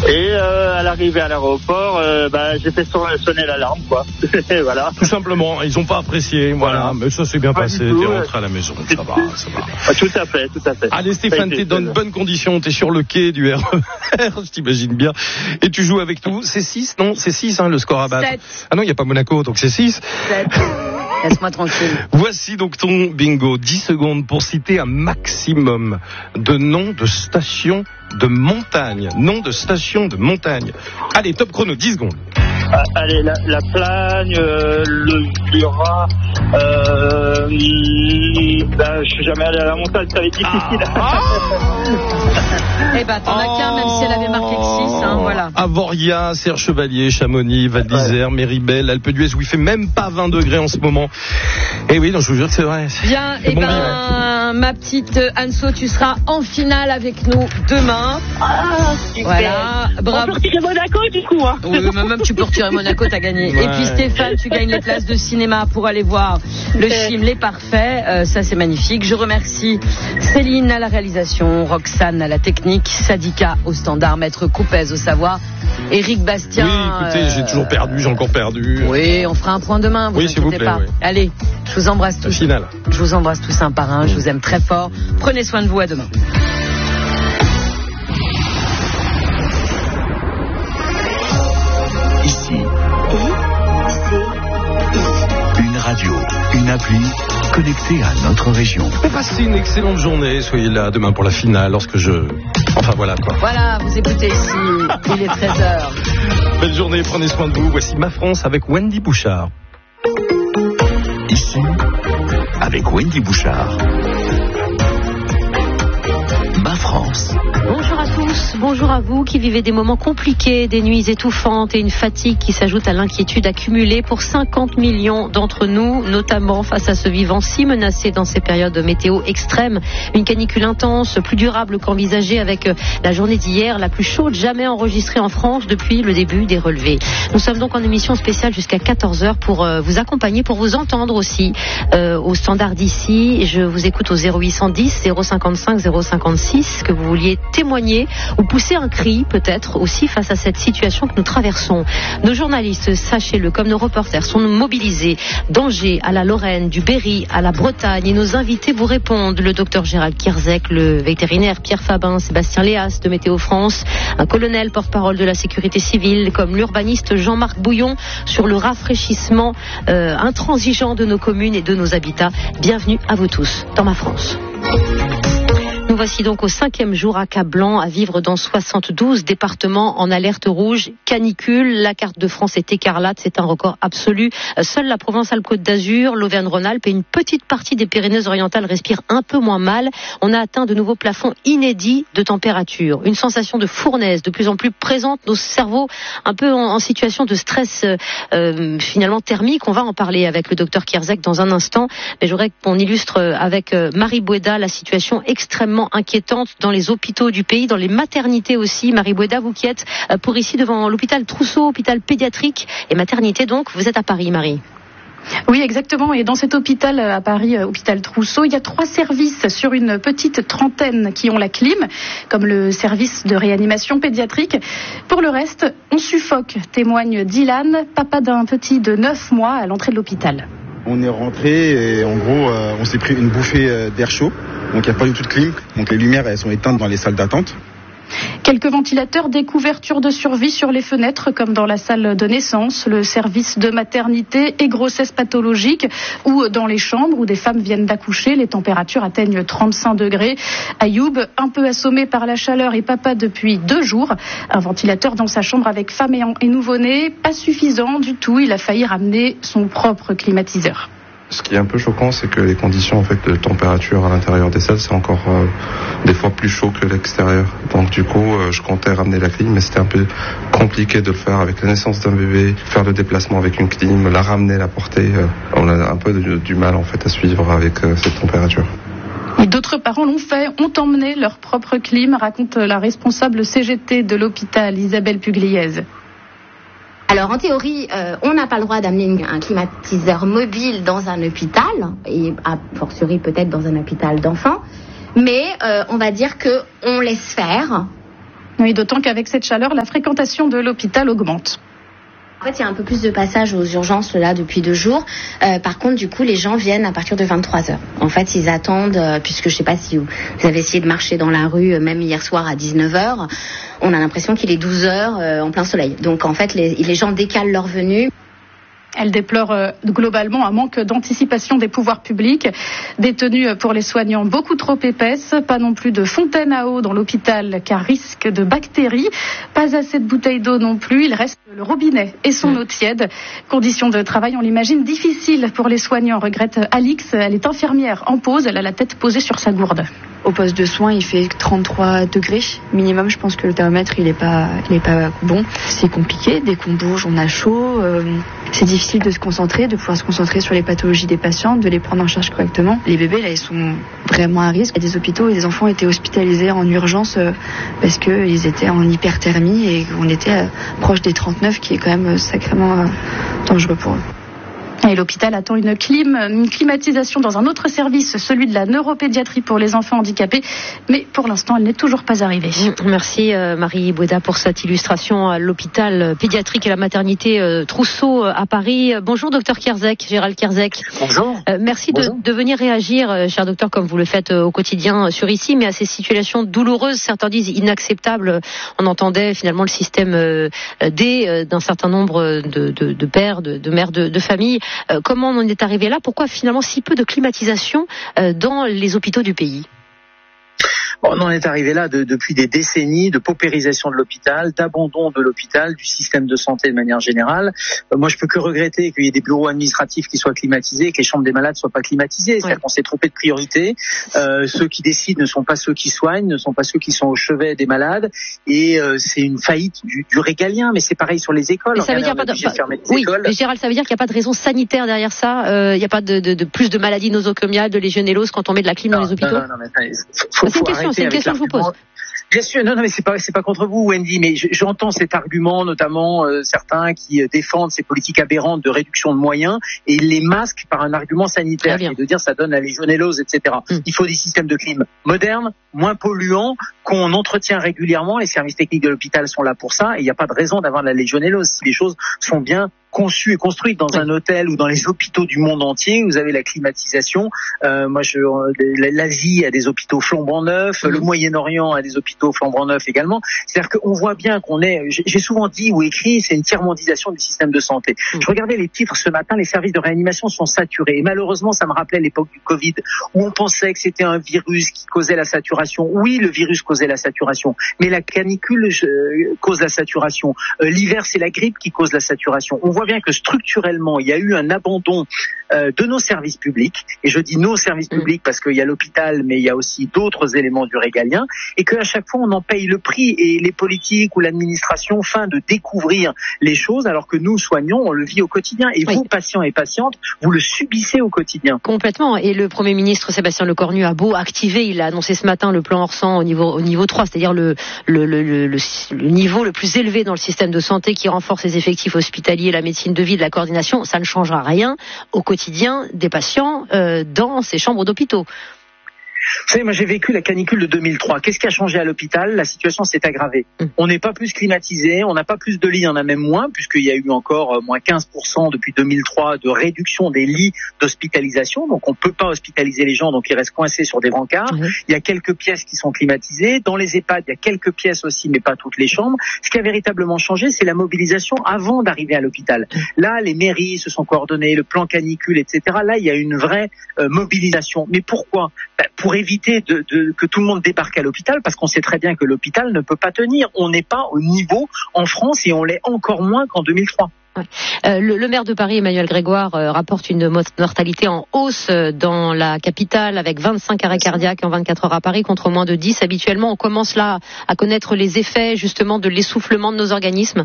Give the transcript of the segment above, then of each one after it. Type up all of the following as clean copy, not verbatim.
Et à l'arrivée à l'aéroport, j'ai fait sonner l'alarme, quoi. Voilà. Tout simplement, ils n'ont pas apprécié, voilà. Mais ça s'est bien passé, t'es rentré à la maison, ça va. Tout à fait. Allez Stéphane, t'es dans de bonnes conditions, t'es sur le quai du RER, je t'imagine bien. Et tu joues avec tout, c'est 6, non? C'est 6, le score à battre. 7. Ah non, il n'y a pas Monaco, donc c'est 6. 7. Laisse-moi tranquille. Voici donc ton bingo. 10 secondes pour citer un maximum de noms de stations de montagne. Noms de stations de montagne. Allez, top chrono, 10 secondes. Allez, la Plagne, le Jura, je suis jamais allé à la montagne, ça va être difficile. Eh ben, t'en as qu'un, même si elle avait marqué que 6, voilà. Avoria, Serre Chevalier, Chamonix, Val d'Isère, Méribel, Alpe d'Huez, où il fait même pas 20 degrés en ce moment. Et oui, donc je vous jure que c'est vrai. Bien, c'est ma petite Anso, tu seras en finale avec nous demain. Ah, super. Voilà, bravo. On peut retirer Monaco, du coup, hein. Oui, même tu peux retirer Monaco, t'as gagné. Ouais. Et puis Stéphane, tu gagnes les places de cinéma pour aller voir le film Les Parfaits. Ça, c'est magnifique. Je remercie Céline à la réalisation, Roxane à la technique, Sadika au standard, Maître Coupez au savoir, Éric Bastien. Oui, écoutez, j'ai toujours perdu, j'ai encore perdu. Oui, on fera un point demain, vous s'il vous plaît, pas. Oui. Allez, je vous embrasse tous. Finale. Je vous embrasse tous un par un, je vous aime très fort. Prenez soin de vous, à demain. Ici. Une radio, une appli connectée à notre région. Passez une excellente journée. Soyez là demain pour la finale lorsque Enfin voilà quoi. Voilà, vous écoutez ici. Il est 13h. Belle journée, prenez soin de vous. Voici Ma France avec Wendy Bouchard. Ici, avec Wendy Bouchard. Ma France. Bonjour à tous, bonjour à vous qui vivez des moments compliqués, des nuits étouffantes et une fatigue qui s'ajoute à l'inquiétude accumulée pour 50 millions d'entre nous, notamment face à ce vivant si menacé dans ces périodes météo extrêmes. Une canicule intense, plus durable qu'envisagée avec la journée d'hier, la plus chaude jamais enregistrée en France depuis le début des relevés. Nous sommes donc en émission spéciale jusqu'à 14h pour vous accompagner, pour vous entendre aussi au standard d'ici. Je vous écoute au 0810 055 056, que vous vouliez témoigner ou pousser un cri peut-être aussi face à cette situation que nous traversons. Nos journalistes, sachez-le, comme nos reporters, sont mobilisés d'Angers à la Lorraine, du Berry à la Bretagne, et nos invités vous répondent. Le docteur Gérald Kierzek, le vétérinaire Pierre Fabin, Sébastien Léas de Météo France, un colonel porte-parole de la sécurité civile, comme l'urbaniste Jean-Marc Bouillon sur le rafraîchissement intransigeant de nos communes et de nos habitats. Bienvenue à vous tous dans Ma France. Nous voici donc au 5e jour accablant à vivre dans 72 départements en alerte rouge, canicule. La carte de France est écarlate, c'est un record absolu. Seule la Provence-Alpes-Côte d'Azur, l'Auvergne-Rhône-Alpes et une petite partie des Pyrénées-Orientales respirent un peu moins mal. On a atteint de nouveaux plafonds inédits de température. Une sensation de fournaise de plus en plus présente, nos cerveaux un peu en situation de stress finalement thermique. On va en parler avec le docteur Kierzek dans un instant, mais j'aurais qu'on illustre avec Marie Boueda la situation extrêmement inquiétante dans les hôpitaux du pays, dans les maternités aussi. Marie Boueda, vous qui êtes pour ici devant l'hôpital Trousseau, hôpital pédiatrique et maternité donc, vous êtes à Paris, Marie. Oui, exactement. Et dans cet hôpital à Paris, hôpital Trousseau, il y a 3 services sur une petite trentaine qui ont la clim, comme le service de réanimation pédiatrique. Pour le reste, on suffoque, témoigne Dylan, papa d'un petit de 9 mois à l'entrée de l'hôpital. On est rentré et en gros, on s'est pris une bouffée d'air chaud. Donc il n'y a pas du tout de clim. Donc les lumières, elles sont éteintes dans les salles d'attente. Quelques ventilateurs, des couvertures de survie sur les fenêtres, comme dans la salle de naissance, le service de maternité et grossesse pathologique, ou dans les chambres où des femmes viennent d'accoucher. Les températures atteignent 35 degrés. Ayoub, un peu assommé par la chaleur et papa depuis 2 jours. Un ventilateur dans sa chambre avec femme et nouveau-né, pas suffisant du tout. Il a failli ramener son propre climatiseur. Ce qui est un peu choquant, c'est que les conditions en fait de température à l'intérieur des salles, c'est encore des fois plus chaud que l'extérieur. Donc du coup, je comptais ramener la clim, mais c'était un peu compliqué de le faire avec la naissance d'un bébé, faire le déplacement avec une clim, la ramener, la porter. On a un peu du mal en fait à suivre avec cette température. Et d'autres parents l'ont fait, ont emmené leur propre clim, raconte la responsable CGT de l'hôpital, Isabelle Pugliese. Alors en théorie, on n'a pas le droit d'amener un climatiseur mobile dans un hôpital, et a fortiori peut-être dans un hôpital d'enfants, mais on va dire qu'on laisse faire Oui, d'autant qu'avec cette chaleur, la fréquentation de l'hôpital augmente. En fait, il y a un peu plus de passages aux urgences là depuis 2 jours. Par contre, du coup, les gens viennent à partir de 23h. En fait, ils attendent, puisque je sais pas si vous avez essayé de marcher dans la rue, même hier soir à 19h, on a l'impression qu'il est 12h en plein soleil. Donc, en fait, les gens décalent leur venue. Elle déplore globalement un manque d'anticipation des pouvoirs publics. Des tenues pour les soignants beaucoup trop épaisses. Pas non plus de fontaine à eau dans l'hôpital car risque de bactéries. Pas assez de bouteilles d'eau non plus. Il reste le robinet et son eau tiède. Conditions de travail, on l'imagine, difficiles pour les soignants, regrette Alix. Elle est infirmière en pause. Elle a la tête posée sur sa gourde. Au poste de soins, il fait 33 degrés minimum. Je pense que le thermomètre, il est pas bon. C'est compliqué. Dès qu'on bouge, on a chaud. C'est difficile de se concentrer, de pouvoir se concentrer sur les pathologies des patients, de les prendre en charge correctement. Les bébés, là, ils sont vraiment à risque. Il y a des hôpitaux et des enfants étaient hospitalisés en urgence parce qu'ils étaient en hyperthermie et qu'on était proche des 39, qui est quand même sacrément dangereux pour eux. Et l'hôpital attend une climatisation dans un autre service, celui de la neuropédiatrie pour les enfants handicapés. Mais pour l'instant, elle n'est toujours pas arrivée. Merci Marie Boueda pour cette illustration à l'hôpital pédiatrique et la maternité Trousseau à Paris. Bonjour docteur Kierzek, Gérald Kierzek. Bonjour. Merci Bonjour. De venir réagir, cher docteur, comme vous le faites au quotidien sur ici, mais à ces situations douloureuses, certains disent inacceptables. On entendait finalement le système D d'un certain nombre de pères, de mères de famille. Comment on en est arrivé là? Pourquoi finalement si peu de climatisation dans les hôpitaux du pays? On en est arrivé là depuis des décennies de paupérisation de l'hôpital, d'abandon de l'hôpital, du système de santé de manière générale. Moi, je peux que regretter qu'il y ait des bureaux administratifs qui soient climatisés et que les chambres des malades soient pas climatisées. C'est-à-dire qu'on s'est trompé de priorité. Ceux qui décident ne sont pas ceux qui soignent, ne sont pas ceux qui sont au chevet des malades. Et c'est une faillite du régalien. Mais c'est pareil sur les écoles. Mais ça veut dire mais Gérald, ça veut dire qu'il n'y a pas de raison sanitaire derrière ça. Il n'y a pas de plus de maladies nosocomiales, de légionellose quand on met de la clim dans les hôpitaux. Non, mais faut c'est une question que je vous pose. Bien sûr, non, mais c'est pas contre vous, Wendy, mais j'entends cet argument, notamment certains qui défendent ces politiques aberrantes de réduction de moyens et ils les masquent par un argument sanitaire, et de dire ça donne la légionellose, etc. Il faut des systèmes de clim modernes, moins polluants, qu'on entretient régulièrement. Les services techniques de l'hôpital sont là pour ça, et il n'y a pas de raison d'avoir de la légionellose si les choses sont bien conçues et construites dans un hôtel ou dans les hôpitaux du monde entier. Vous avez la climatisation. L'Asie a des hôpitaux flambant neufs, le Moyen-Orient a des hôpitaux flambant neufs également. C'est-à-dire qu'on voit bien qu'on est, j'ai souvent dit ou écrit, c'est une tiers-mondisation du système de santé. Je regardais les titres ce matin, les services de réanimation sont saturés. Et malheureusement, ça me rappelait l'époque du Covid, où on pensait que c'était un virus qui causait la saturation. Oui, le virus causait la saturation, mais la canicule cause la saturation. L'hiver, c'est la grippe qui cause la saturation. On voit bien que structurellement, il y a eu un abandon de nos services publics, et je dis nos services publics parce qu'il y a l'hôpital, mais il y a aussi d'autres éléments du régalien, et qu'à chaque fois on en paye le prix, et les politiques ou l'administration feignent de découvrir les choses, alors que nous, soignants, on le vit au quotidien, et vous, patients et patientes, vous le subissez au quotidien. Complètement, et le Premier ministre Sébastien Lecornu a beau activer, il a annoncé ce matin le plan Orsan au niveau 3, c'est-à-dire le niveau le plus élevé dans le système de santé qui renforce les effectifs hospitaliers, la médecine de vie, de la coordination, ça ne changera rien au quotidien des patients dans ces chambres d'hôpitaux. Vous savez, moi j'ai vécu la canicule de 2003. Qu'est-ce qui a changé à l'hôpital? La situation s'est aggravée. On n'est pas plus climatisé, on n'a pas plus de lits, il y en a même moins, puisqu'il y a eu encore moins 15% depuis 2003 de réduction des lits d'hospitalisation. Donc on peut pas hospitaliser les gens, donc ils restent coincés sur des brancards. Il y a quelques pièces qui sont climatisées. Dans les EHPAD, il y a quelques pièces aussi, mais pas toutes les chambres. Ce qui a véritablement changé, c'est la mobilisation avant d'arriver à l'hôpital. Là, les mairies se sont coordonnées, le plan canicule, etc. Là, il y a une vraie mobilisation. Mais pourquoi? Pour éviter que tout le monde débarque à l'hôpital, parce qu'on sait très bien que l'hôpital ne peut pas tenir. On n'est pas au niveau en France et on l'est encore moins qu'en 2003. Le maire de Paris, Emmanuel Grégoire, rapporte une mortalité en hausse dans la capitale avec 25 arrêts cardiaques en 24 heures à Paris contre moins de 10 habituellement. On commence là à connaître les effets justement de l'essoufflement de nos organismes.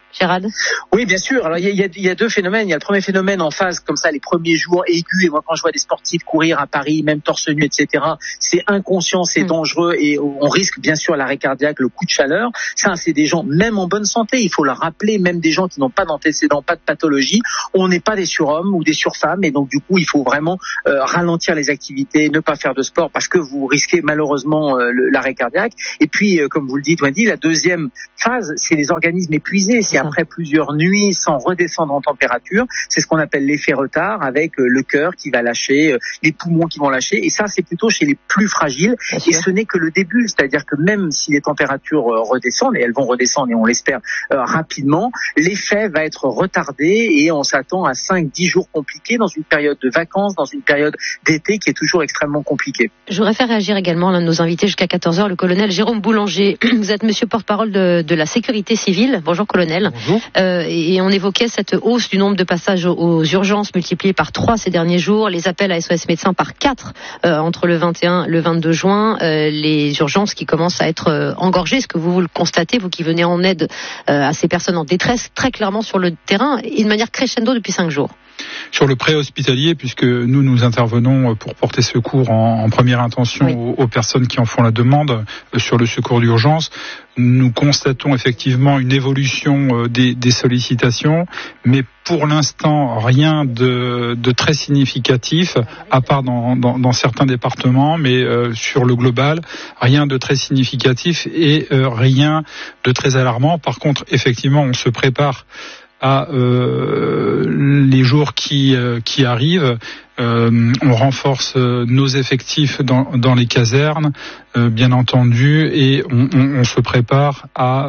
Gérald? Oui, bien sûr. Alors, il y a deux phénomènes. Il y a le premier phénomène en phase, comme ça, les premiers jours aigus. Et moi, quand je vois des sportifs courir à Paris, même torse nu, etc., c'est inconscient, c'est dangereux et on risque, bien sûr, l'arrêt cardiaque, le coup de chaleur. Ça, c'est des gens, même en bonne santé, il faut leur rappeler, même des gens qui n'ont pas d'antécédents, pas de pathologie. On n'est pas des surhommes ou des surfemmes. Et donc, du coup, il faut vraiment ralentir les activités, ne pas faire de sport parce que vous risquez malheureusement l'arrêt cardiaque. Et puis, comme vous le dites, Wendy, la deuxième phase, c'est les organismes épuisés. C'est après plusieurs nuits sans redescendre en température. C'est ce qu'on appelle l'effet retard, avec le cœur qui va lâcher, les poumons qui vont lâcher. Et ça, c'est plutôt chez les plus fragiles. Et ce n'est que le début. C'est-à-dire que même si les températures redescendent, et elles vont redescendre, et on l'espère rapidement, l'effet va être retardé et on s'attend à 5-10 jours compliqués dans une période de vacances, dans une période d'été qui est toujours extrêmement compliquée. Je voudrais faire réagir également l'un de nos invités jusqu'à 14h, le colonel Jérôme Boulanger. Vous êtes monsieur porte-parole de la sécurité civile. Bonjour colonel. Bonjour. Et on évoquait cette hausse du nombre de passages aux urgences multipliés par 3 ces derniers jours, les appels à SOS médecins par 4 entre le 21 et le 22 juin, les urgences qui commencent à être engorgées. Est-ce que vous le constatez, vous qui venez en aide à ces personnes en détresse très clairement sur le terrain et de manière crescendo depuis 5 jours? Sur le pré-hospitalier, puisque nous intervenons pour porter secours en première intention aux personnes qui en font la demande sur le secours d'urgence, nous constatons effectivement une évolution des sollicitations, mais pour l'instant rien de très significatif, à part dans certains départements, mais sur le global, rien de très significatif et rien de très alarmant. Par contre, effectivement, on se prépare à les jours qui arrivent. On renforce nos effectifs dans les casernes, bien entendu, et on se prépare à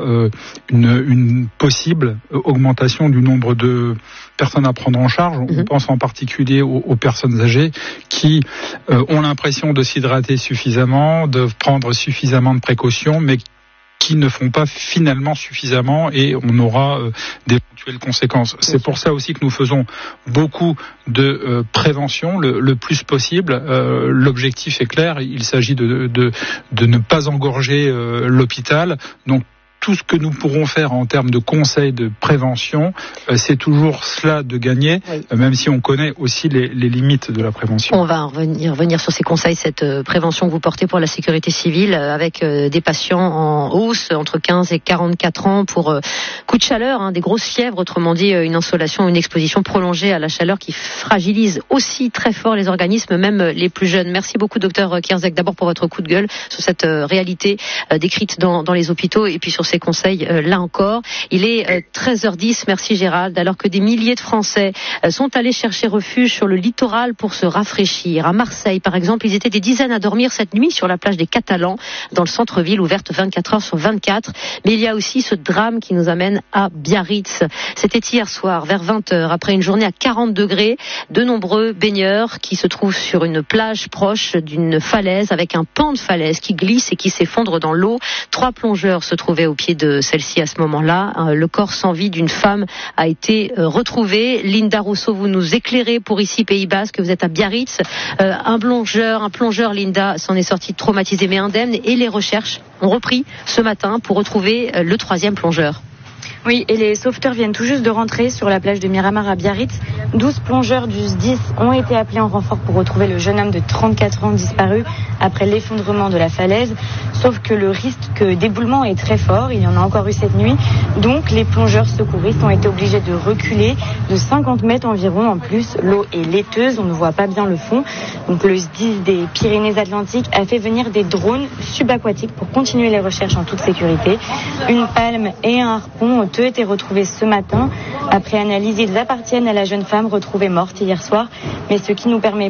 une possible augmentation du nombre de personnes à prendre en charge. On pense en particulier aux personnes âgées qui ont l'impression de s'hydrater suffisamment, de prendre suffisamment de précautions, mais qui ne font pas finalement suffisamment et on aura d'éventuelles conséquences. C'est pour ça aussi que nous faisons beaucoup de prévention le plus possible. L'objectif est clair, il s'agit de ne pas engorger l'hôpital. Donc tout ce que nous pourrons faire en termes de conseils de prévention, c'est toujours cela de gagner, même si on connaît aussi les limites de la prévention. On va revenir sur ces conseils, cette prévention que vous portez pour la sécurité civile, avec des patients en hausse entre 15 et 44 ans pour coup de chaleur, des grosses fièvres, autrement dit une insolation, une exposition prolongée à la chaleur qui fragilise aussi très fort les organismes, même les plus jeunes. Merci beaucoup docteur Kierzek, d'abord pour votre coup de gueule sur cette réalité décrite dans les hôpitaux et puis sur ces conseils là encore. Il est 13h10, merci Gérald, alors que des milliers de Français sont allés chercher refuge sur le littoral pour se rafraîchir. À Marseille par exemple, ils étaient des dizaines à dormir cette nuit sur la plage des Catalans, dans le centre-ville, ouverte 24 heures sur 24. Mais il y a aussi ce drame qui nous amène à Biarritz. C'était hier soir vers 20h, après une journée à 40 degrés, de nombreux baigneurs qui se trouvent sur une plage proche d'une falaise avec un pan de falaise qui glisse et qui s'effondre dans l'eau. 3 plongeurs se trouvaient au pied de celle-ci à ce moment-là. Le corps sans vie d'une femme a été retrouvé. Linda Rousseau, vous nous éclairez pour ici Pays Basque, vous êtes à Biarritz. Un plongeur Linda s'en est sorti traumatisé mais indemne et les recherches ont repris ce matin pour retrouver le 3e plongeur. Oui, et les sauveteurs viennent tout juste de rentrer sur la plage de Miramar à Biarritz. 12 plongeurs du SDIS ont été appelés en renfort pour retrouver le jeune homme de 34 ans disparu après l'effondrement de la falaise. Sauf que le risque d'éboulement est très fort, il y en a encore eu cette nuit. Donc les plongeurs secouristes ont été obligés de reculer de 50 mètres environ. En plus, l'eau est laiteuse, on ne voit pas bien le fond. Donc le SDIS des Pyrénées-Atlantiques a fait venir des drones subaquatiques pour continuer les recherches en toute sécurité. Une palme et un harpon ont été retrouvés ce matin. Après analyse, ils appartiennent à la jeune femme retrouvée morte hier soir, mais ce qui ne permet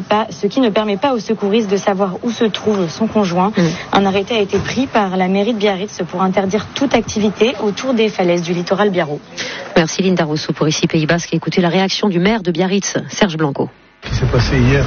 pas aux secouristes de savoir où se trouve son conjoint. Un arrêté a été pris par la mairie de Biarritz pour interdire toute activité autour des falaises du littoral biarro. Merci Linda Rousseau pour ici Pays Basque. Écoutez la réaction du maire de Biarritz, Serge Blanco. Ce qui s'est passé hier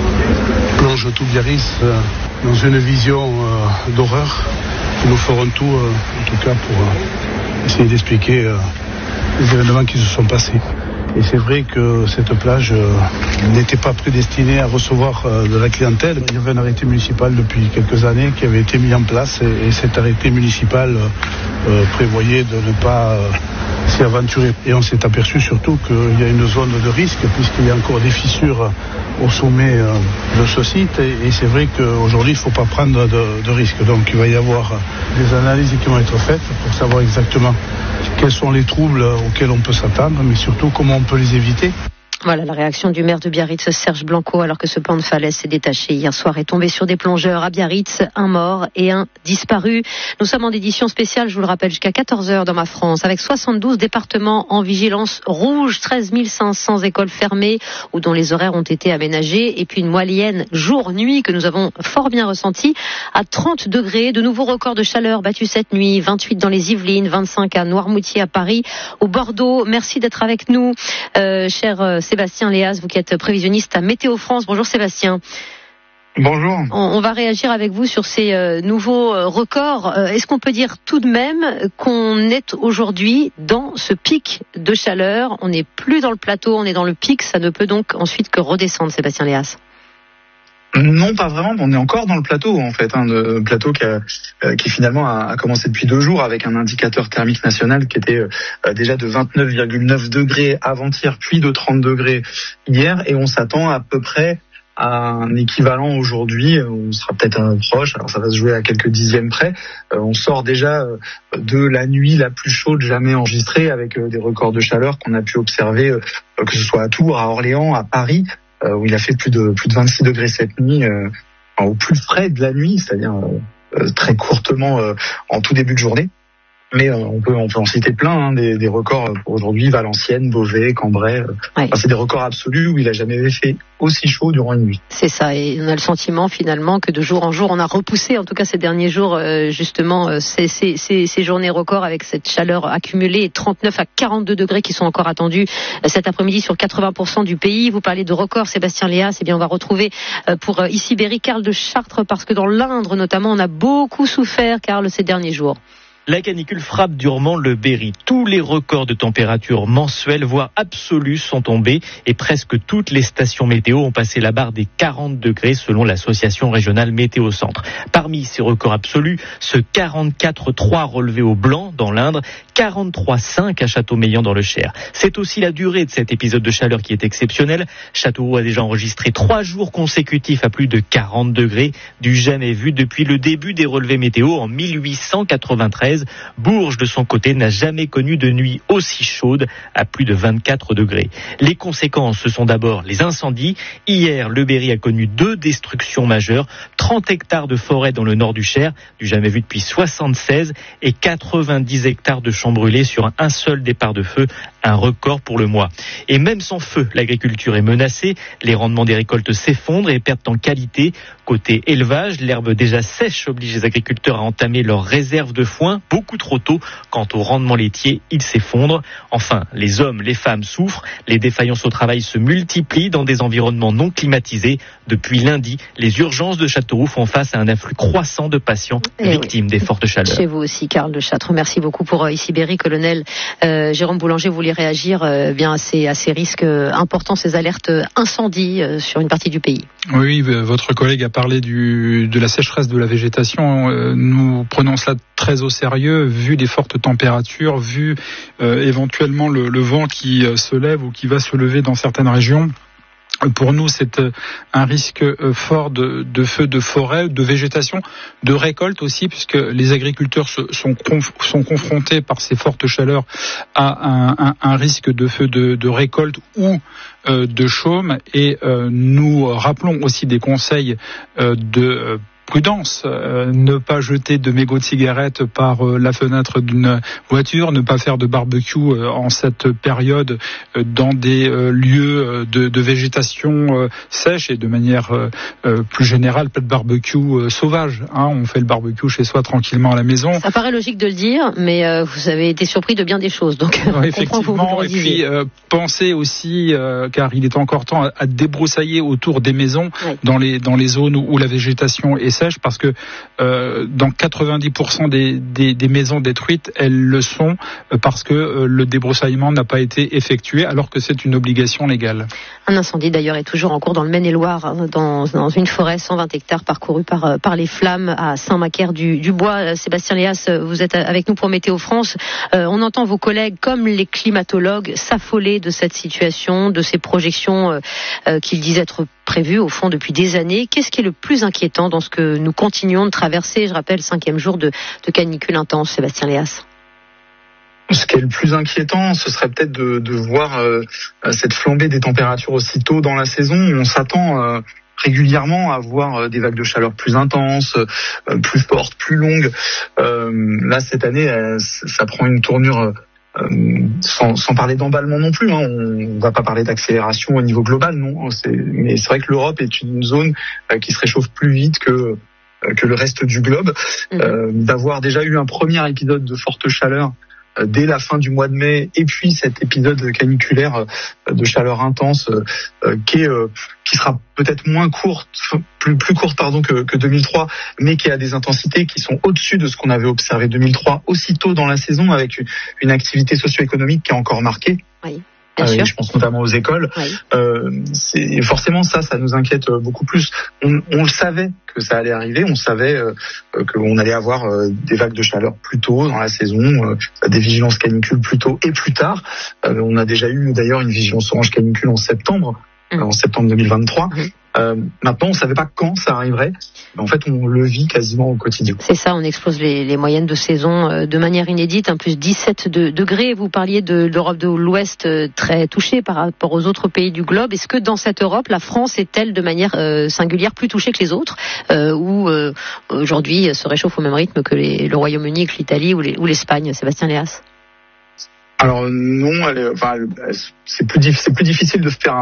plonge tout Biarritz dans une vision d'horreur. Nous ferons tout, en tout cas, pour essayer d'expliquer les événements qui se sont passés. Et c'est vrai que cette plage n'était pas prédestinée à recevoir de la clientèle. Il y avait un arrêté municipal depuis quelques années qui avait été mis en place et cet arrêté municipal prévoyait de ne pas s'y aventurer. Et on s'est aperçu surtout qu'il y a une zone de risque puisqu'il y a encore des fissures au sommet de ce site. Et c'est vrai qu'aujourd'hui, il ne faut pas prendre de risques. Donc il va y avoir des analyses qui vont être faites pour savoir exactement quels sont les troubles auxquels on peut s'attendre, mais surtout comment on peut les éviter. Voilà la réaction du maire de Biarritz, Serge Blanco, alors que ce pan de falaise s'est détaché hier soir et tombé sur des plongeurs à Biarritz, un mort et un disparu. Nous sommes en édition spéciale, je vous le rappelle, jusqu'à 14h dans ma France, avec 72 départements en vigilance rouge, 13 500 écoles fermées ou dont les horaires ont été aménagés, et puis une moyenne jour-nuit que nous avons fort bien ressentie à 30 degrés. De nouveaux records de chaleur battus cette nuit, 28 dans les Yvelines, 25 à Noirmoutier, à Paris, au Bordeaux. Merci d'être avec nous, cher Sébastien Léas, vous qui êtes prévisionniste à Météo France. Bonjour Sébastien. Bonjour. On va réagir avec vous sur ces nouveaux records. Est-ce qu'on peut dire tout de même qu'on est aujourd'hui dans ce pic de chaleur? On n'est plus dans le plateau, on est dans le pic. Ça ne peut donc ensuite que redescendre, Sébastien Léas. Non, pas vraiment. On est encore dans le plateau, en fait. Le plateau qui finalement a commencé depuis 2 jours avec un indicateur thermique national qui était déjà de 29,9 degrés avant-hier, puis de 30 degrés hier. Et on s'attend à peu près à un équivalent aujourd'hui. On sera peut-être proche. Alors ça va se jouer à quelques dixièmes près. On sort déjà de la nuit la plus chaude jamais enregistrée avec des records de chaleur qu'on a pu observer, que ce soit à Tours, à Orléans, à Paris, où il a fait plus de 26 degrés cette nuit, au plus frais de la nuit, c'est-à-dire très courtement en tout début de journée. Mais on peut en citer plein, des records pour aujourd'hui, Valenciennes, Beauvais, Cambrai. Enfin, c'est des records absolus où il a jamais fait aussi chaud durant une nuit. C'est ça, et on a le sentiment finalement que de jour en jour, on a repoussé, en tout cas ces derniers jours, justement, ces journées records avec cette chaleur accumulée, et 39 à 42 degrés qui sont encore attendus cet après-midi sur 80% du pays. Vous parlez de records, Sébastien Léas, eh bien on va retrouver pour Issy-Berry Karl de Chartres, parce que dans l'Indre notamment, on a beaucoup souffert, Karl, ces derniers jours. La canicule frappe durement le Berry. Tous les records de température mensuels, voire absolus, sont tombés et presque toutes les stations météo ont passé la barre des 40 degrés selon l'association régionale Météo Centre. Parmi ces records absolus, ce 44,3 relevé au Blanc dans l'Indre, 43,5 à Châteaumeillan dans le Cher. C'est aussi la durée de cet épisode de chaleur qui est exceptionnelle. Châteauroux a déjà enregistré 3 jours consécutifs à plus de 40 degrés, du jamais vu depuis le début des relevés météo en 1893. Bourges, de son côté, n'a jamais connu de nuit aussi chaude à plus de 24 degrés. Les conséquences, ce sont d'abord les incendies. Hier, le Berry a connu 2 destructions majeures, 30 hectares de forêt dans le nord du Cher, du jamais vu depuis 76, et 90 hectares de champs brûlés sur un seul départ de feu, un record pour le mois. Et même sans feu, l'agriculture est menacée, les rendements des récoltes s'effondrent et perdent en qualité. Côté élevage, l'herbe déjà sèche oblige les agriculteurs à entamer leurs réserves de foin beaucoup trop tôt. Quant au rendement laitier, il s'effondre. Enfin, les hommes, les femmes souffrent. Les défaillances au travail se multiplient dans des environnements non climatisés. Depuis lundi, les urgences de Châteauroux font face à un afflux croissant de patients victimes des fortes chaleurs. Chez vous aussi, Karl de Chartres. Merci beaucoup pour Issy-Berry, colonel. Jérôme Boulanger voulait réagir bien à ces risques importants, ces alertes incendies sur une partie du pays. Oui, votre collègue a parlé de la sécheresse de la végétation. Nous prenons cela très au sérieux, vu les fortes températures, vu éventuellement le vent qui se lève ou qui va se lever dans certaines régions. Pour nous, c'est un risque fort de feux de forêt, de végétation, de récolte aussi, puisque les agriculteurs sont confrontés par ces fortes chaleurs à un risque de feu de récolte ou de chaume. Et nous rappelons aussi des conseils de prudence, ne pas jeter de mégots de cigarettes par la fenêtre d'une voiture, ne pas faire de barbecue en cette période dans des lieux de végétation sèche, et de manière plus générale, pas de barbecue sauvage. On fait le barbecue chez soi tranquillement à la maison. Ça paraît logique de le dire, mais vous avez été surpris de bien des choses. Donc, effectivement, et puis pensez aussi, car il est encore temps à débroussailler autour des maisons, dans les zones où la végétation est sèche, parce que dans 90% des maisons détruites, elles le sont parce que le débroussaillement n'a pas été effectué, alors que c'est une obligation légale. Un incendie d'ailleurs est toujours en cours dans le Maine-et-Loire, hein, dans une forêt, 120 hectares parcourus par les flammes à Saint-Macaire-du-Bois. Sébastien Léas, vous êtes avec nous pour Météo France. On entend vos collègues comme les climatologues s'affoler de cette situation, de ces projections qu'ils disent être prévues au fond depuis des années. Qu'est-ce qui est le plus inquiétant dans ce que nous continuons de traverser, je rappelle, 5e jour de canicule intense, Sébastien Léas? Ce qui est le plus inquiétant, ce serait peut-être de voir cette flambée des températures aussi tôt dans la saison. On s'attend régulièrement à voir des vagues de chaleur plus intenses, plus fortes, plus longues. Là, cette année, ça prend une tournure sans parler d'emballement non plus. Hein. On va pas parler d'accélération au niveau global, non. Mais c'est vrai que l'Europe est une zone qui se réchauffe plus vite que le reste du globe. D'avoir déjà eu un premier épisode de forte chaleur dès la fin du mois de mai, et puis cet épisode caniculaire de chaleur intense qui sera peut-être moins courte, plus courte que 2003, mais qui a des intensités qui sont au-dessus de ce qu'on avait observé 2003, aussitôt dans la saison, avec une activité socio-économique qui est encore marquée. Oui. Je pense notamment aux écoles. Oui. Forcément, ça nous inquiète beaucoup plus. On le savait que ça allait arriver. On savait qu'on allait avoir des vagues de chaleur plus tôt dans la saison, des vigilances canicules plus tôt et plus tard. On a déjà eu d'ailleurs une vigilance orange canicule en septembre 2023. Maintenant, on ne savait pas quand ça arriverait. Mais en fait, on le vit quasiment au quotidien. C'est ça, on explose les moyennes de saison de manière inédite, plus 17 degrés. Vous parliez de l'Europe de l'Ouest très touchée par rapport aux autres pays du globe. Est-ce que dans cette Europe, la France est-elle de manière singulière plus touchée que les autres, ou aujourd'hui se réchauffe au même rythme que le Royaume-Uni, que l'Italie ou l'Espagne, Sébastien Léas? Alors non, c'est plus difficile de faire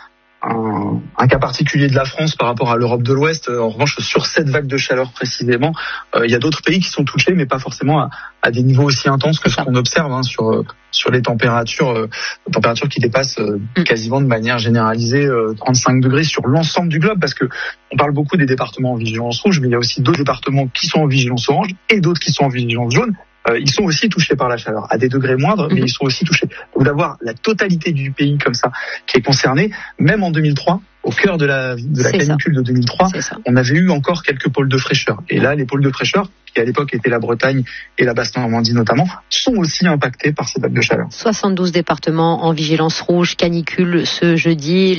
un cas particulier de la France par rapport à l'Europe de l'Ouest. En revanche, sur cette vague de chaleur précisément, il y a d'autres pays qui sont touchés, mais pas forcément à des niveaux aussi intenses que ce qu'on observe sur les températures qui dépassent quasiment de manière généralisée 35 degrés sur l'ensemble du globe, parce que on parle beaucoup des départements en vigilance rouge, mais il y a aussi d'autres départements qui sont en vigilance orange et d'autres qui sont en vigilance jaune. Ils sont aussi touchés par la chaleur, à des degrés moindres, mais ils sont aussi touchés. Donc d'avoir la totalité du pays comme ça, qui est concerné, même en 2003, au cœur de la canicule de 2003, on avait eu encore quelques pôles de fraîcheur. Et là, les pôles de fraîcheur, qui à l'époque étaient la Bretagne et la Basse-Normandie notamment, sont aussi impactés par ces vagues de chaleur. 72 départements en vigilance rouge, canicule ce jeudi.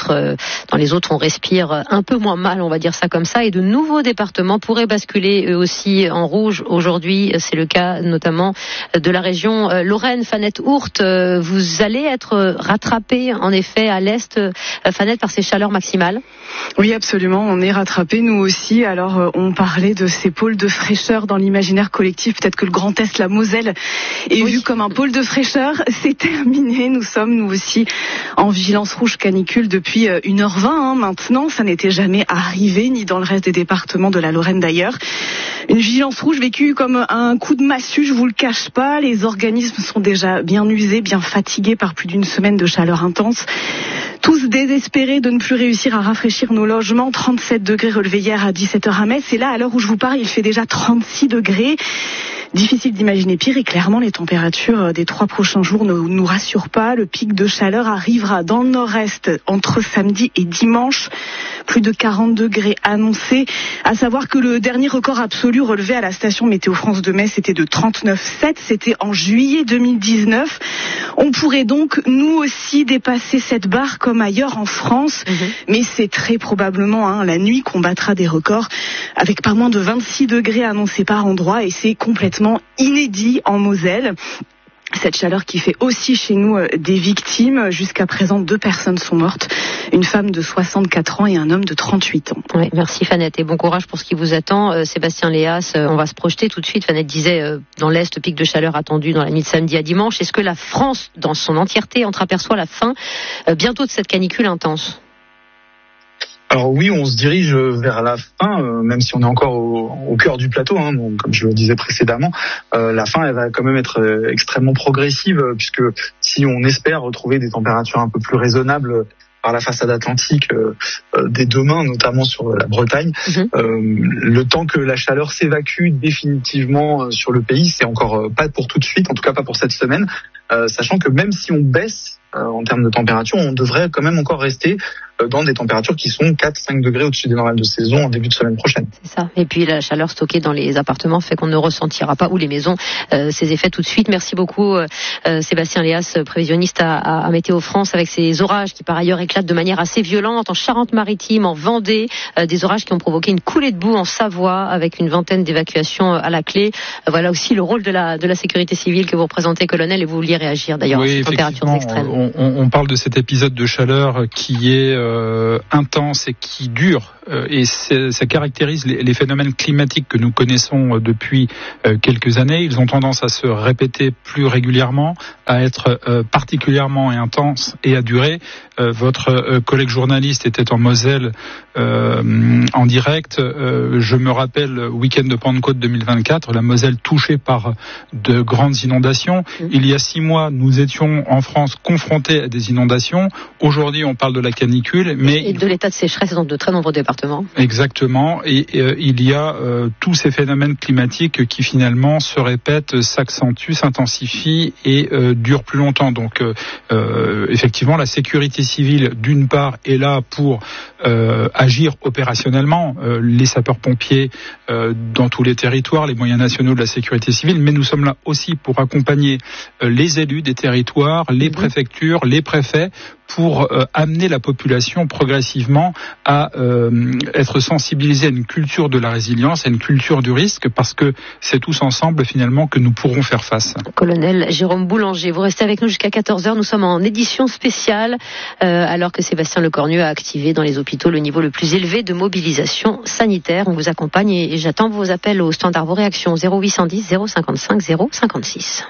Dans les autres, on respire un peu moins mal, on va dire ça comme ça. Et de nouveaux départements pourraient basculer eux aussi en rouge aujourd'hui. C'est le cas notamment de la région Lorraine. Fanette Hourt, vous allez être rattrapé en effet à l'est, Fanette, par ces chaleurs maximales? Oui, absolument. On est rattrapé nous aussi. Alors, on parlait de ces pôles de fraîcheur dans l'imaginaire collectif. Peut-être que le Grand Est, la Moselle, est vu comme un pôle de fraîcheur. C'est terminé. Nous sommes, nous aussi, en vigilance rouge canicule depuis 1h20. Maintenant, ça n'était jamais arrivé, ni dans le reste des départements de la Lorraine d'ailleurs. Une vigilance rouge vécue comme un coup de massue, je vous le cache pas. Les organismes sont déjà bien usés, bien fatigués par plus d'une semaine de chaleur intense. Tous désespérés de ne plus réussir à rafraîchir nos logements. 37 degrés relevés hier à 17h à Metz. Et là, à l'heure où je vous parle, il fait déjà 36 degrés. Difficile d'imaginer pire, et clairement les températures des 3 prochains jours ne nous rassurent pas. Le pic de chaleur arrivera dans le nord-est entre samedi et dimanche. Plus de 40 degrés annoncés. À savoir que le dernier record absolu relevé à la station Météo France de Metz était de 39,7. C'était en juillet 2019. On pourrait donc nous aussi dépasser cette barre comme ailleurs en France. Mais c'est très probablement la nuit qu'on battra des records, avec pas moins de 26 degrés annoncés par endroit, et c'est complètement inédit en Moselle. Cette chaleur qui fait aussi chez nous des victimes. Jusqu'à présent, 2 personnes sont mortes. Une femme de 64 ans et un homme de 38 ans. Oui, merci Fanette et bon courage pour ce qui vous attend. Sébastien Léas, on va se projeter tout de suite. Fanette disait dans l'Est, pic de chaleur attendu dans la nuit de samedi à dimanche. Est-ce que la France, dans son entièreté, entreaperçoit la fin bientôt de cette canicule intense ? Alors oui, on se dirige vers la fin, même si on est encore au cœur du plateau, donc, comme je le disais précédemment. La fin, elle va quand même être extrêmement progressive, puisque si on espère retrouver des températures un peu plus raisonnables par la façade atlantique dès demain, notamment sur la Bretagne. Le temps que la chaleur s'évacue définitivement sur le pays, c'est encore pas pour tout de suite, en tout cas pas pour cette semaine, sachant que même si on baisse en termes de température, on devrait quand même encore rester dans des températures qui sont 4-5 degrés au-dessus des normales de saison en début de semaine prochaine. C'est ça. Et puis la chaleur stockée dans les appartements fait qu'on ne ressentira pas, ou les maisons, ces effets tout de suite. Merci beaucoup Sébastien Léas, prévisionniste à Météo France, avec ces orages qui par ailleurs éclatent de manière assez violente en Charente-Maritime, en Vendée, des orages qui ont provoqué une coulée de boue en Savoie avec une vingtaine d'évacuations à la clé. Voilà aussi le rôle de la sécurité civile que vous représentez, colonel, et vous vouliez réagir d'ailleurs à ces températures extrêmes. On parle de cet épisode de chaleur qui est intense et qui dure, et ça caractérise les phénomènes climatiques que nous connaissons depuis quelques années. Ils ont tendance à se répéter plus régulièrement, à être particulièrement intenses et à durer. Votre collègue journaliste était en Moselle en direct. Je me rappelle, week-end de Pentecôte 2024, la Moselle touchée par de grandes inondations. Il y a 6 mois, nous étions en France confrontés à des inondations. Aujourd'hui, on parle de la canicule, mais de l'état de sécheresse dans de très nombreux départements. Exactement. Et il y a tous ces phénomènes climatiques qui finalement se répètent, s'accentuent, s'intensifient et durent plus longtemps. Donc, effectivement, la sécurité civile, d'une part, est là pour agir opérationnellement, les sapeurs-pompiers dans tous les territoires, les moyens nationaux de la sécurité civile, mais nous sommes là aussi pour accompagner les élus des territoires, les préfectures, les préfets, pour amener la population progressivement à être sensibilisée à une culture de la résilience, à une culture du risque, parce que c'est tous ensemble finalement que nous pourrons faire face. Colonel Jérôme Boulanger, vous restez avec nous jusqu'à 14h. Nous sommes en édition spéciale, alors que Sébastien Lecornu a activé dans les hôpitaux le niveau le plus élevé de mobilisation sanitaire. On vous accompagne et j'attends vos appels au standard, vos réactions 0810 055 056.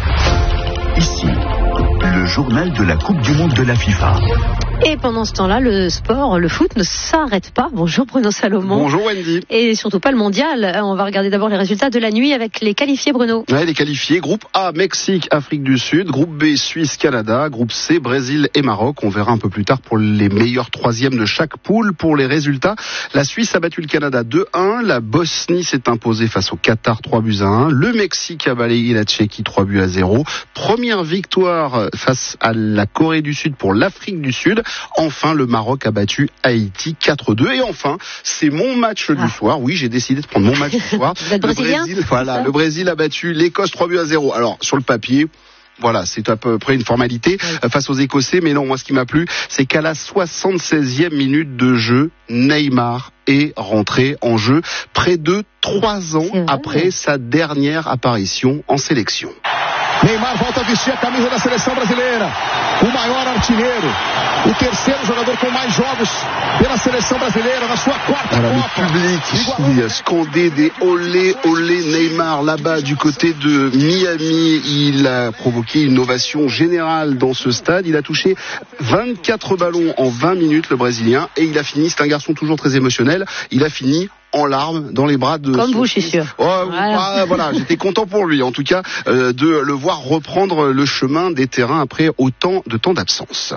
Ici, le journal de la Coupe du Monde de la FIFA. Et pendant ce temps-là, le sport, le foot ne s'arrête pas. Bonjour Bruno Salomon. Bonjour Wendy. Et surtout pas le mondial. On va regarder d'abord les résultats de la nuit avec les qualifiés, Bruno. Ouais, les qualifiés. Groupe A, Mexique, Afrique du Sud. Groupe B, Suisse, Canada. Groupe C, Brésil et Maroc. On verra un peu plus tard pour les meilleurs troisièmes de chaque poule. Pour les résultats, la Suisse a battu le Canada 2-1. La Bosnie s'est imposée face au Qatar 3-1. Le Mexique a balayé la Tchéquie 3-0. Première victoire face à la Corée du Sud pour l'Afrique du Sud. Enfin, le Maroc a battu Haïti 4-2. Et enfin, c'est mon match du soir. Oui, j'ai décidé de prendre mon match du soir. Vous êtes brésilien ? Le Brésil a battu l'Écosse 3-0. Alors, sur le papier, voilà, c'est à peu près une formalité face aux Écossais. Mais non, moi, ce qui m'a plu, c'est qu'à la 76e minute de jeu, Neymar est rentré en jeu près de 3 ans après sa dernière apparition en sélection. Neymar volta a vestir a camisa da seleção brasileira, o maior artilheiro, o terceiro jogador com mais jogos pela seleção brasileira na sua quarta Copa. Le public qui scandait des olé olé Neymar là-bas du côté de Miami. Il a provoqué une ovation générale dans ce stade. Il a touché 24 ballons en 20 minutes, le Brésilien, et il a fini, c'est un garçon toujours très émotionnel, il a fini en larmes dans les bras de... Comme vous, je suis sûr. Voilà, j'étais content pour lui, en tout cas, de le voir reprendre le chemin des terrains après autant de temps d'absence.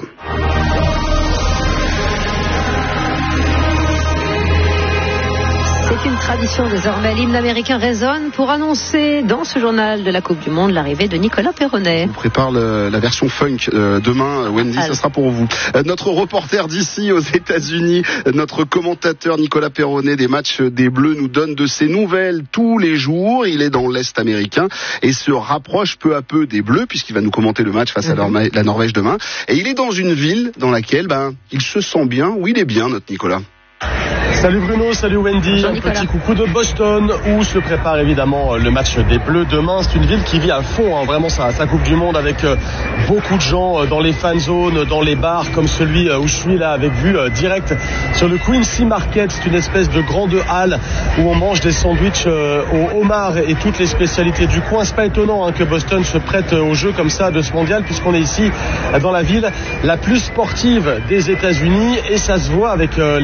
C'est une tradition désormais. L'hymne américain résonne pour annoncer dans ce journal de la Coupe du Monde l'arrivée de Nicolas Perronnet. On prépare la version funk demain, Wendy, ce sera pour vous. Notre reporter d'ici aux États-Unis, notre commentateur Nicolas Perronnet des matchs des Bleus nous donne de ses nouvelles tous les jours. Il est dans l'Est américain et se rapproche peu à peu des Bleus puisqu'il va nous commenter le match face à la Norvège demain. Et il est dans une ville dans laquelle il se sent bien. Oui, il est bien, notre Nicolas. Salut Bruno, salut Wendy, un petit coucou de Boston où se prépare évidemment le match des Bleus demain. C'est une ville qui vit à fond, vraiment sa Coupe du Monde avec beaucoup de gens dans les fan zones, dans les bars comme celui où je suis là avec vue direct sur le Quincy Market. C'est une espèce de grande halle où on mange des sandwichs au homard et toutes les spécialités du coin. C'est pas étonnant que Boston se prête au jeu comme ça de ce mondial puisqu'on est ici dans la ville la plus sportive des États-Unis et ça se voit avec les franchises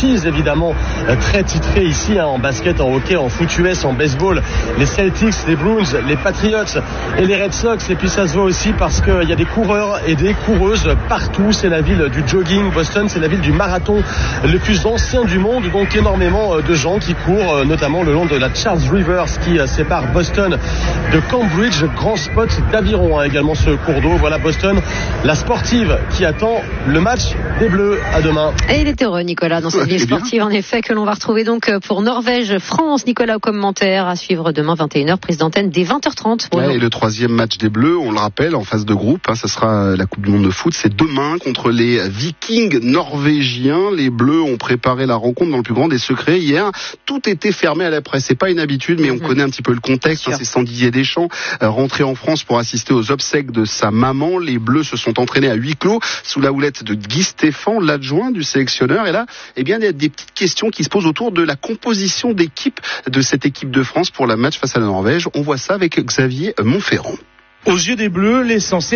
franchises évidemment très titrées ici, en basket, en hockey, en foot US, en baseball, les Celtics, les Bruins, les Patriots et les Red Sox. Et puis ça se voit aussi parce qu'il y a des coureurs et des coureuses partout. C'est la ville du jogging, Boston, c'est la ville du marathon le plus ancien du monde, donc énormément de gens qui courent, notamment le long de la Charles River qui sépare Boston de Cambridge, grand spot d'aviron également ce cours d'eau. Voilà Boston, la sportive qui attend le match des Bleus. À demain. Et il est heureux, Nicolas, dans cette ville sportive, en effet, que l'on va retrouver donc pour Norvège-France. Nicolas, au commentaire, à suivre demain 21h, prise d'antenne dès 20h30. Et le troisième match des Bleus, on le rappelle, en phase de groupe, ça sera la Coupe du Monde de foot, c'est demain contre les Vikings norvégiens. Les Bleus ont préparé la rencontre dans le plus grand des secrets. Hier, tout était fermé à la presse. C'est pas une habitude, mais on connaît un petit peu le contexte. C'est Didier Deschamps, rentré en France pour assister aux obsèques de sa maman. Les Bleus se sont entraînés à huis clos sous la houlette de Guy Stéphane, l'adjoint du sélectionneur. Et là, eh bien, il y a des petites questions qui se posent autour de la composition d'équipe de cette équipe de France pour la match face à la Norvège. On voit ça avec Xavier Montferrand. Aux yeux des Bleus, l'essentiel